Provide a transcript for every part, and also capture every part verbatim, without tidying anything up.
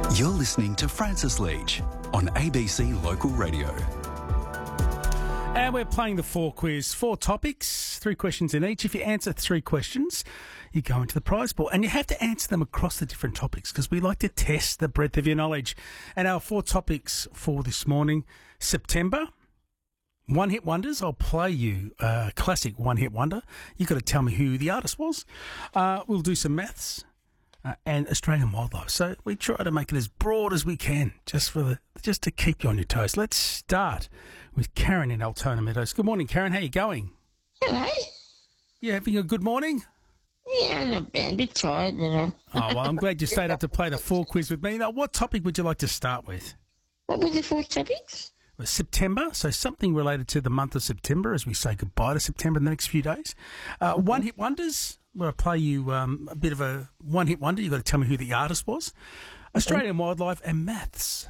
You're listening to Francis Leach on A B C Local Radio. And we're playing the four quiz. Four topics, three questions in each. If you answer three questions, you go into the prize pool. And you have to answer them across the different topics because we like to test the breadth of your knowledge. And our four topics for this morning, September, one-hit wonders. I'll play you a classic one-hit wonder. You've got to tell me who the artist was. Uh, we'll do some maths. Uh, and Australian wildlife. So we try to make it as broad as we can, just for the just to keep you on your toes. Let's start with Karen in Altona Meadows. Good morning, Karen. How are you going? Hello. You having a good morning? Yeah, not bad. A bit tired, you know. Oh, well, I'm glad you stayed up to play the full quiz with me. Now, what topic would you like to start with? What were the four topics? Well, September, so something related to the month of September as we say goodbye to September in the next few days. Uh, mm-hmm. One-hit wonders. Where I play you um, a bit of a one-hit wonder. You've got to tell me who the artist was. Australian okay. wildlife and maths.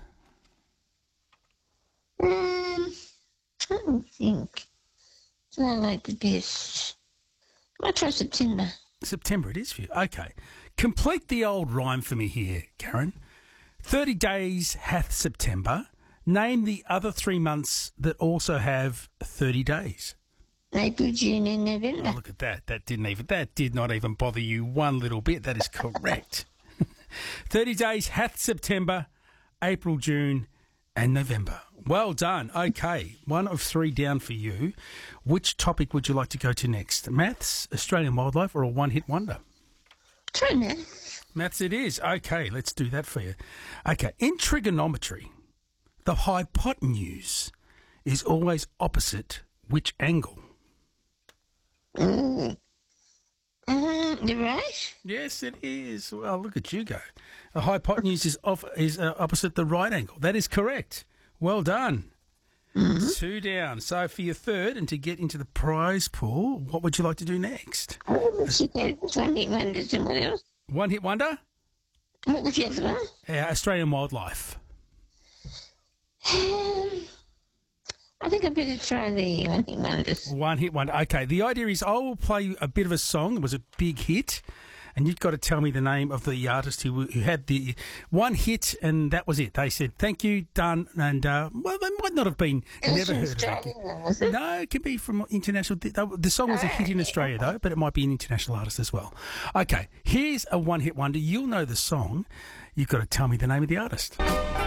Um, I don't think. So I like the best. I'll try September. September it is for you. Okay. Complete the old rhyme for me here, Karen. thirty days hath September. Name the other three months that also have thirty days. April, June and November. Oh, look at that. That didn't even, that did not even bother you one little bit. That is correct. thirty days hath September, April, June and November. Well done. Okay. One of three down for you. Which topic would you like to go to next? Maths, Australian wildlife or a one-hit wonder? Try maths. Maths it is. Okay. Let's do that for you. Okay. In trigonometry, the hypotenuse is always opposite which angle? Mm. Uh, the right? Yes, it is. Well, look at you go. The hypotenuse is off is uh, opposite the right angle. That is correct. Well done. Mm-hmm. Two down. So for your third, and to get into the prize pool, what would you like to do next? What was the one-hit wonders and what else? One hit wonder? What was the other one? Yeah, Australian wildlife. Um, I think I better try the one-hit wonders. One hit wonder. Okay, the idea is I will play you a bit of a song. It was a big hit, and you've got to tell me the name of the artist who, who had the one hit, and that was it. They said, thank you, done, and, uh, well, they might not have been, It was never from heard of Australia, it. was it? No, it can be from international. The song was a hit in Australia, though, but it might be an international artist as well. Okay, here's a one hit wonder. You'll know the song. You've got to tell me the name of the artist.